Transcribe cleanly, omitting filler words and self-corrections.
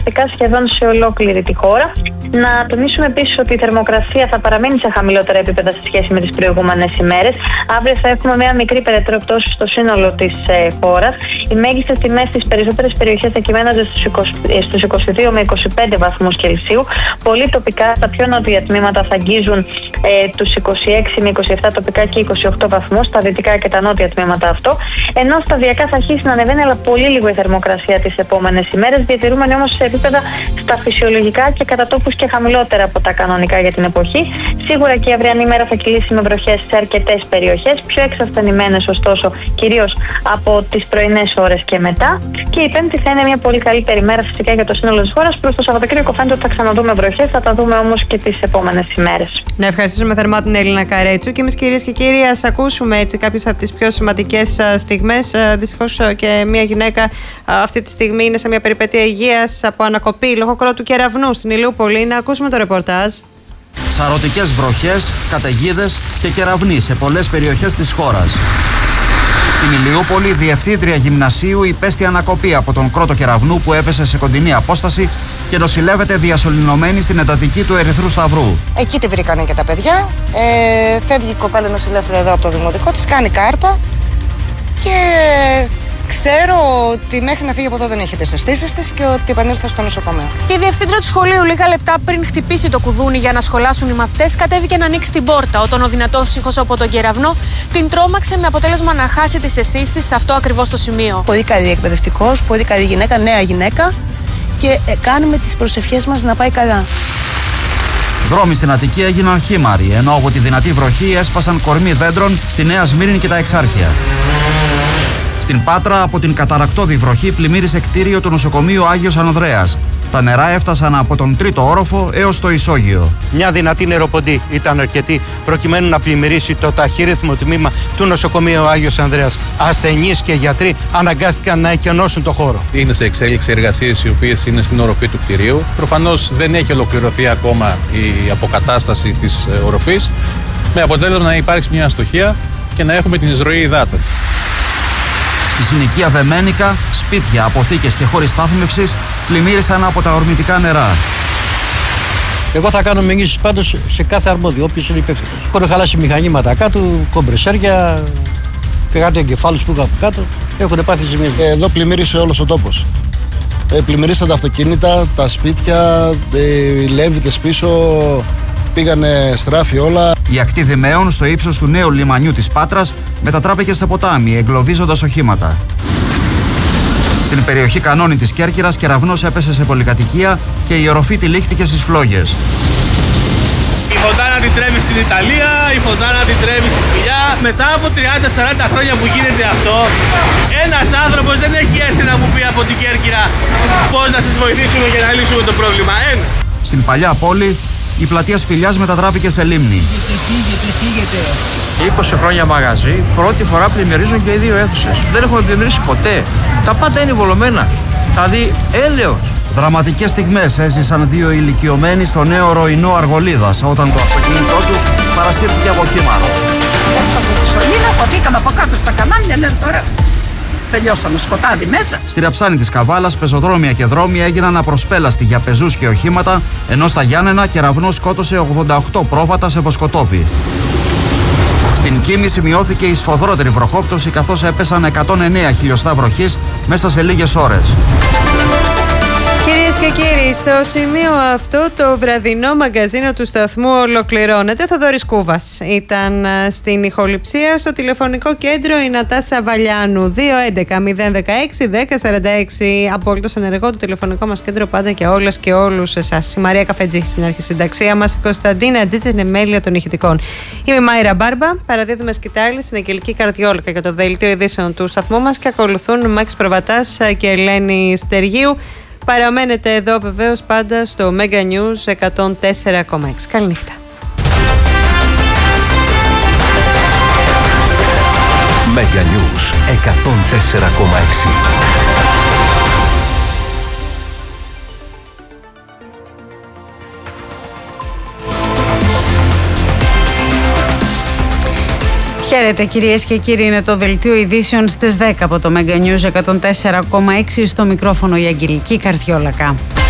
σχεδόν σε ολόκληρη τη χώρα. Να τονίσουμε επίσης ότι η θερμοκρασία θα παραμείνει σε χαμηλότερα επίπεδα σε σχέση με τις προηγούμενες ημέρες. Αύριο θα έχουμε μια μικρή περαιτέρω πτώση στο σύνολο της χώρας. Οι μέγιστες τιμές στις περισσότερες περιοχές θα κυμαίνονται στους 22 με 25 βαθμούς Κελσίου. Πολύ τοπικά στα πιο νότια τμήματα θα αγγίζουν τους 26 με 27 τοπικά και 28 βαθμούς, στα δυτικά και τα νότια τμήματα αυτό. Ενώ σταδιακά θα αρχίσει να ανεβαίνει, αλλά πολύ λίγο η θερμοκρασία τις επόμενες ημέρες, διατηρούμενοι όμως σε επίπεδα στα φυσιολογικά και κατά τόπους και χαμηλότερα από τα κανονικά για την εποχή. Σίγουρα και η αυριανή μέρα θα κυλήσει με βροχές σε αρκετές περιοχές, πιο εξασθενημένες ωστόσο κυρίως από τις πρωινές ώρες και μετά. Και η Πέμπτη θα είναι μια πολύ καλύτερη μέρα φυσικά για το σύνολο της χώρας. Προς το Σαββατοκύριακο φαίνεται ότι θα ξαναδούμε βροχές, θα τα δούμε όμως και τις επόμενες ημέρες. Να ευχαριστήσουμε θερμά την Έλληνα Καρέτσου και εμείς, κυρίες και κύριοι, ας ακούσουμε έτσι κάποιες από τις πιο σημαντικές στιγμές. Δυστυχώς και μια γυναίκα αυτή τη στιγμή είναι σε μια περιπέτεια υγείας από ανακοπή λόγω κρότου κεραυνού στην Ηλιούπολη. Να ακούσουμε το ρεπορτάζ. Σαρωτικές βροχές, καταιγίδες και κεραυνοί σε πολλές περιοχές της χώρας. Στην Ηλιούπολη, διευθύντρια γυμνασίου υπέστη ανακοπή από τον κρότο κεραυνού που έπεσε σε κοντινή απόσταση και νοσηλεύεται διασωληνωμένη στην εντατική του Ερυθρού Σταυρού. Εκεί τη βρήκανε και τα παιδιά. Φεύγει η κοπέλα νοσηλεύτρια εδώ από το δημοτικό, της κάνει κάρπα και ξέρω ότι μέχρι να φύγει από εδώ δεν έχει τις αισθήσεις της και ότι επανήλθε στο νοσοκομείο. Η διευθύντρια του σχολείου, λίγα λεπτά πριν χτυπήσει το κουδούνι για να σχολάσουν οι μαθητές, κατέβηκε να ανοίξει την πόρτα όταν ο δυνατός ήχος από τον κεραυνό την τρόμαξε, με αποτέλεσμα να χάσει τις αισθήσεις της σε αυτό ακριβώς το σημείο. Πολύ καλή εκπαιδευτικός, πολύ καλή γυναίκα, νέα γυναίκα και κάνουμε τις προσευχές μας να πάει καλά. Δρόμοι στην Αττική έγιναν χήμαροι, ενώ από τη δυνατή βροχή έσπασαν κορμί δέντρων στη Νέα Σμύρνη και τα Εξάρχεια. Στην Πάτρα, από την καταρακτώδη βροχή πλημμύρισε κτίριο του νοσοκομείου Άγιος Ανδρέας. Τα νερά έφτασαν από τον τρίτο όροφο έως το ισόγειο. Μια δυνατή νεροποντή ήταν αρκετή προκειμένου να πλημμυρίσει το ταχύρυθμο τμήμα του νοσοκομείου Άγιος Ανδρέας. Ασθενείς και γιατροί αναγκάστηκαν να εκενώσουν το χώρο. Είναι σε εξέλιξη εργασίες οι οποίες είναι στην οροφή του κτηρίου. Προφανώς δεν έχει ολοκληρωθεί ακόμα η αποκατάσταση της οροφής, με αποτέλεσμα να υπάρξει μια αστοχία και να έχουμε την εισρωή υδάτων. Στη συνοικία Δεμένικα, σπίτια, αποθήκες και χώροι στάθμευσης πλημμύρισαν από τα ορμητικά νερά. Εγώ θα κάνω μηνύσεις πάντως σε κάθε αρμόδιο, όποιος είναι υπεύθυνος. Έχουν χαλάσει μηχανήματα κάτω, κομπρεσέρια και κάτι εγκεφάλους που είχα κάτω. Έχουν πάθει ζημίες. Εδώ πλημμύρισε όλος ο τόπος. Πλημμυρίσαν τα αυτοκίνητα, τα σπίτια, οι λέβητες πίσω. Πήγανε στράφη όλα. Η ακτή Δημαίων στο ύψος του νέου λιμανιού της Πάτρας μετατράπηκε σε ποτάμι, εγκλωβίζοντας οχήματα. Στην περιοχή Κανόνη της Κέρκυρας, κεραυνός έπεσε σε πολυκατοικία και η οροφή τυλίχτηκε στις φλόγες. Η φωντάνα την τρέμει στην Ιταλία, η φωντάνα την τρέμει στη Σπηλιά. Μετά από 30-40 χρόνια που γίνεται αυτό, ένας άνθρωπος δεν έχει έρθει να μου πει από την Κέρκυρα πώς να σας βοηθήσουμε για να λύσουμε το πρόβλημα. Στην παλιά πόλη, η πλατεία Σπηλιάς μετατράπηκε σε λίμνη. 20 χρόνια μαγαζί, πρώτη φορά πλημμυρίζουν και οι δύο αίθουσες. Δεν έχουμε πλημμυρίσει ποτέ. Τα πάντα είναι βολωμένα. Δηλαδή έλεος. Δραματικές στιγμές έζησαν δύο ηλικιωμένοι στο νέο Ροϊνό Αργολίδας όταν το αυτοκίνητό τους παρασύρθηκε από χήμαρο. Έσπασε τη σωλήνα, ποτήκαμε από κάτω στα κανάλια, λένε τώρα. Τελειώσαμε, σκοτάδι μέσα. Στη Ραψάνη της Καβάλας, πεζοδρόμια και δρόμοι έγιναν απροσπέλαστοι για πεζούς και οχήματα, ενώ στα Γιάννενα κεραυνός σκότωσε 88 πρόβατα σε βοσκοτόπι. Στην Κίμη σημειώθηκε η σφοδρότερη βροχόπτωση, καθώς έπεσαν 109 χιλιοστά βροχής μέσα σε λίγες ώρες. Κυρίες και κύριοι, στο σημείο αυτό το βραδινό μαγκαζίνο του σταθμού ολοκληρώνεται. Θοδωρής Κούβας ήταν στην ηχοληψία. Στο τηλεφωνικό κέντρο η Νατάσα Βαλιάνου. 211-016-1046. Απόλυτος ενεργό το τηλεφωνικό μας κέντρο πάντα και όλες και όλους εσάς. Η Μαρία Καφετζή στην αρχισυνταξία μας. Η Κωνσταντίνα Τζίτση είναι μέλεια των ηχητικών. Είμαι η Μάιρα Μπάρμπα. Παραδίδουμε σκητάλη στην Αγγελική Καρδιόλακα για το δελτίο ειδήσεων του σταθμού μας και ακολουθούν Μάκης Προβατάς και Ελένη Στεργίου. Παραμένετε εδώ βεβαίως πάντα στο Mega News 104,6. Καληνύχτα. Mega News 104,6. Χαίρετε κυρίες και κύριοι, είναι το δελτίο ειδήσεων στις 10 από το Mega News 104,6, στο μικρόφωνο η Αγγελική Καρδιόλακα.